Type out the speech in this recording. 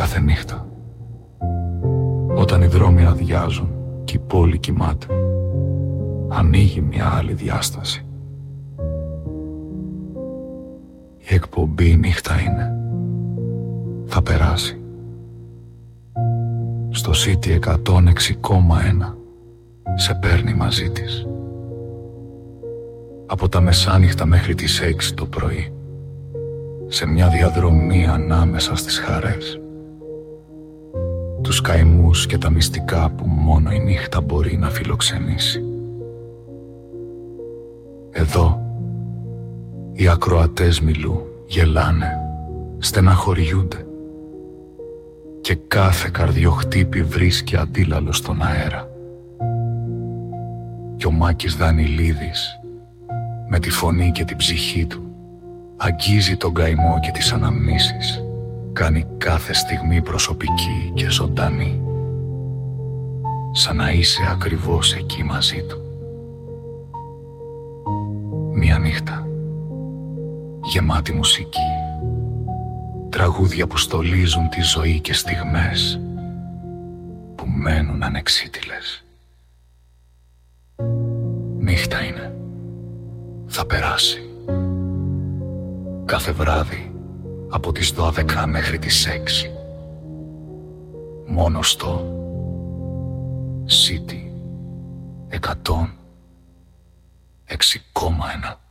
κάθε νύχτα, όταν οι δρόμοι αδειάζουν και η πόλη κοιμάται, ανοίγει μια άλλη διάσταση. Η εκπομπή νύχτα είναι. Θα περάσει. Στο City 106,1 σε παίρνει μαζί της. Από τα μεσάνυχτα μέχρι τις 6 το πρωί, σε μια διαδρομή ανάμεσα στις χαρές, τους καημούς και τα μυστικά που μόνο η νύχτα μπορεί να φιλοξενήσει. Εδώ οι ακροατές Μιλού γελάνε, στεναχωριούνται και κάθε καρδιοχτύπη βρίσκει αντίλαλο στον αέρα. Κι ο Μάκης Δανιλίδης με τη φωνή και την ψυχή του αγγίζει τον καημό και τις αναμνήσεις, κάνει κάθε στιγμή προσωπική και ζωντανή, σαν να είσαι ακριβώς εκεί μαζί του. Μια νύχτα γεμάτη μουσική, τραγούδια που στολίζουν τη ζωή και στιγμές που μένουν ανεξίτηλες. Νύχτα είναι. Θα περάσει. Κάθε βράδυ από τις 12 μέχρι τις 6. Μόνο στο City 106,1.